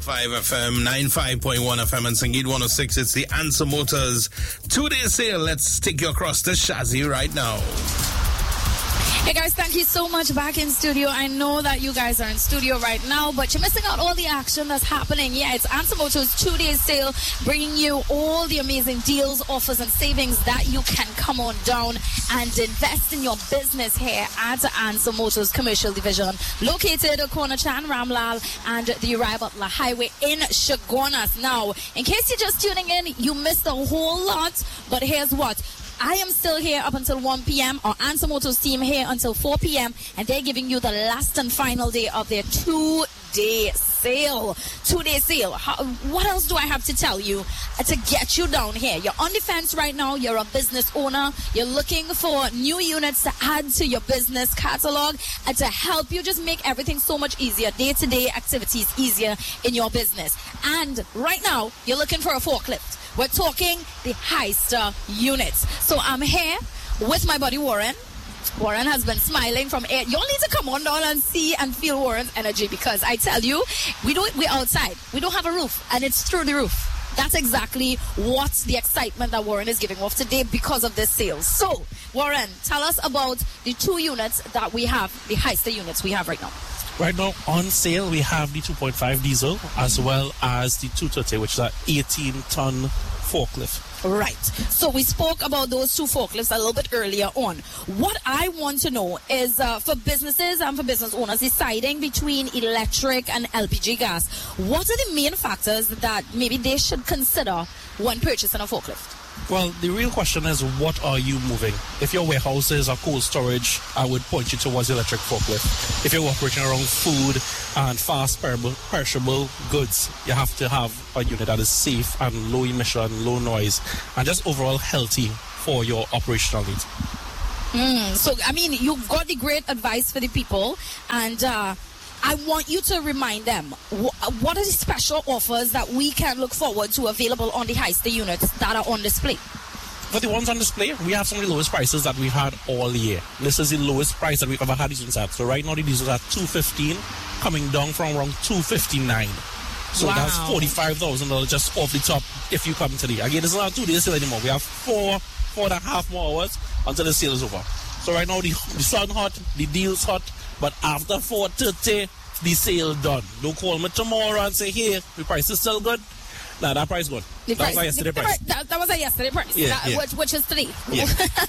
5 FM, 95.1 FM, and Sangeet 106. It's the Answer Motors 2-day sale. Let's take you across to Shazzy right now. Hey guys, thank you so much. Back in studio. I know that you guys are in studio right now, but you're missing out all the action that's happening. Yeah, it's Answer Motors 2-day sale, bringing you all the amazing deals, offers, and savings that you can come on down and invest in your business here at Answer Motors Commercial Division, located at Corner Chan Ramlal and the Uriah Butler Highway in Chaguanas. Now, in case you're just tuning in, you missed a whole lot, but here's what. I am still here up until 1 p.m. Our Answer Motors team here until 4 p.m. And they're giving you the last and final day of their 2-day sale. 2-day sale. What else do I have to tell you to get you down here? You're on the fence right now. You're a business owner. You're looking for new units to add to your business catalog and to help you just make everything so much easier. Day-to-day activities easier in your business. And right now, you're looking for a forklift. We're talking the Hyster units. So I'm here with my buddy Warren. Warren has been smiling from air. You'll need to come on down and see and feel Warren's energy, because I tell you, we're outside. We don't have a roof, and it's through the roof. That's exactly what's the excitement that Warren is giving off today because of this sale. So, Warren, tell us about the 2 units that we have, the Hyster units we have right now. Right now, on sale, we have the 2.5 diesel as well as the 230, which is an 18-ton forklift. Right. So we spoke about those 2 forklifts a little bit earlier on. What I want to know is for businesses and for business owners deciding between electric and LPG gas, what are the main factors that maybe they should consider when purchasing a forklift? Well, the real question is, what are you moving? If your warehouses are cold storage, I would point you towards the electric forklift. If you're operating around food and fast perishable goods, you have to have a unit that is safe and low emission, low noise, and just overall healthy for your operational needs. So, I mean, you've got the great advice for the people, and I want you to remind them, what are the special offers that we can look forward to available on the Hyster units that are on display? For the ones on display, we have some of the lowest prices that we've had all year. This is the lowest price that we've ever had these units at. So right now the diesels are $215, coming down from around $259. So wow. That's $45,000 just off the top if you come today. Again, this is not a 2-day sale anymore. We have 4.5 more hours until the sale is over. So right now the sun hot, the deal's hot, but after 4:30, the sale done. Don't call me tomorrow and say, hey, the price is still good. Nah, that price good. That was a yesterday price. That was a yesterday price, which is today. Yeah.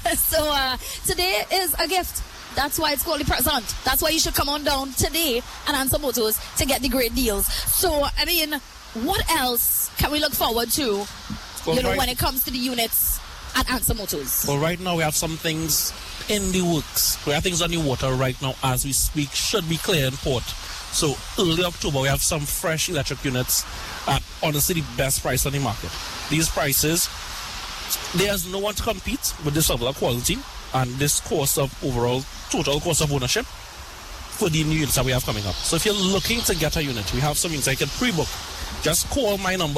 So today is a gift. That's why it's called the present. That's why you should come on down today and Answer Motors to get the great deals. So, I mean, what else can we look forward to, when it comes to the units at Answer Motors? Well, right now we have some things in the works. We have things on the water right now as we speak. Should be clear in port. So early October, we have some fresh electric units at honestly the best price on the market. These prices, there's no one to compete with this level of quality and this cost of total cost of ownership for the new units that we have coming up. So if you're looking to get a unit, we have some units I can pre-book. Just call my number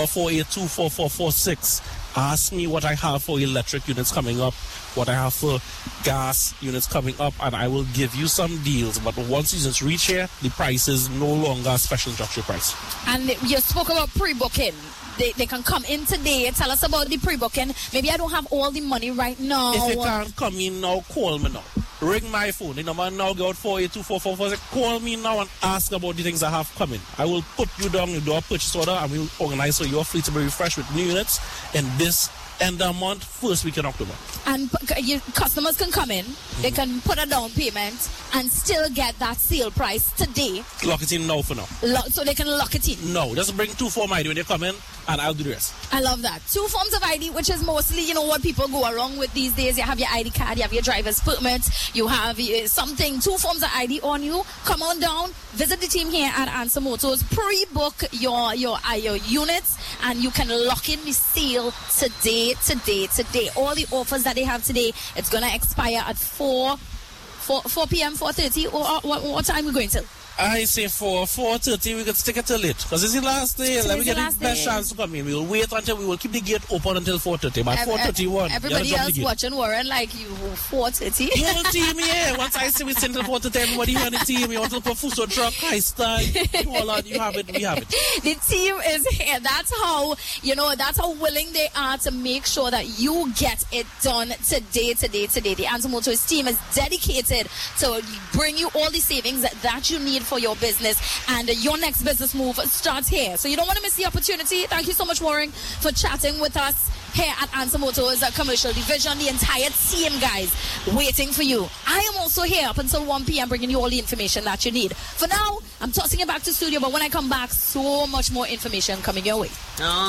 482-4446. Ask me what I have for electric units coming up, what I have for gas units coming up, and I will give you some deals. But once you just reach here, the price is no longer a special introductory price. And you spoke about pre-booking. They can come in today. Tell us about the pre-booking. Maybe I don't have all the money right now. If you can't come in now, call me now. Ring my phone. The number now go out 482-4446. Call me now and ask about the things I have coming. I will put you down, you do a purchase order, and we'll organize so your fleet to be refreshed with new units in this end of month, first week in October. And customers can come in, they can put a down payment and still get that sale price today. Lock it in now for now. So they can lock it in? No, just bring 2 form ID when you come in and I'll do the rest. I love that. 2 forms of ID, which is mostly, what people go around with these days. You have your ID card, you have your driver's permit, you have something, 2 forms of ID on you. Come on down, visit the team here at Answer Motors, pre-book your units, and you can lock in the sale today. All the offers that they have today, it's going to expire at 4 p.m., 4:30, or what time are we going till? I say 4:30, we could stick it till late. Because it's the last day. Let me get the best chance to come in. We will wait until we will keep the gate open until 4:30. By 4:31. Everybody else watching Warren like you 4:30. The whole team here. Once I say we send till 4:30, everybody here on the team. You want to put food truck, high style. You have it, we have it. The team is here. That's how, that's how willing they are to make sure that you get it done today. The Ansa Motors team is dedicated to bring you all the savings that you need for your business, and your next business move starts here. So you don't want to miss the opportunity. Thank you so much, Warren, for chatting with us here at Ansa Motors Commercial Division. The entire team, guys, waiting for you. I am also here up until 1 p.m. bringing you all the information that you need. For now, I'm tossing it back to studio, but when I come back, so much more information coming your way.